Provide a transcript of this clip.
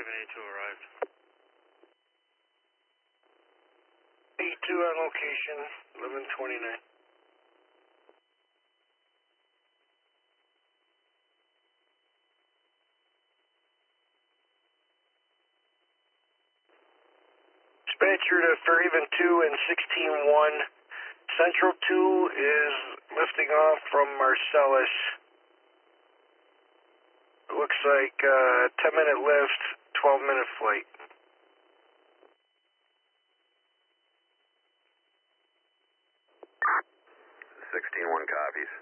A2 arrived. A2 on location, 1129. Dispatcher to Fairhaven 2 and 16-1. Central 2 is lifting off from Marcellus. It looks like 10-minute lift, 12-minute flight. 16-1 copies.